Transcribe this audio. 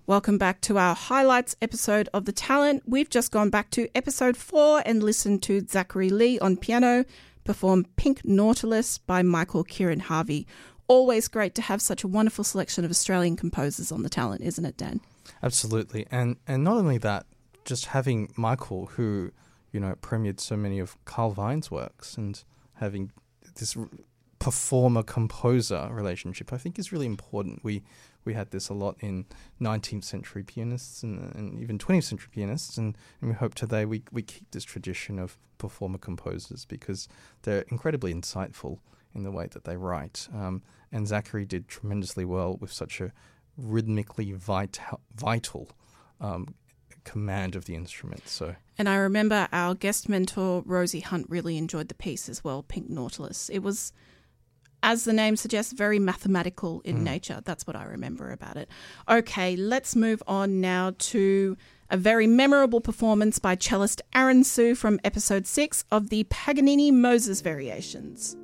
Welcome back to our highlights episode of The Talent. We've just gone back to episode 4 and listened to Zachary Lee on piano perform Pink Nautilus by Michael Kieran Harvey. Always great to have such a wonderful selection of Australian composers on The Talent, isn't it, Dan? Absolutely. And not only that, just having Michael, who, premiered so many of Carl Vine's works, and having this performer-composer relationship, I think is really important. We had this a lot in 19th century pianists and even 20th century pianists, and we hope today we keep this tradition of performer-composers because they're incredibly insightful in the way that they write. And Zachary did tremendously well with such a rhythmically vital command of the instrument. And I remember our guest mentor, Rosie Hunt, really enjoyed the piece as well, Pink Nautilus. It was, as the name suggests, very mathematical in nature. That's what I remember about it. Okay, let's move on now to a very memorable performance by cellist Aaron Su from episode 6 of the Paganini Moses Variations.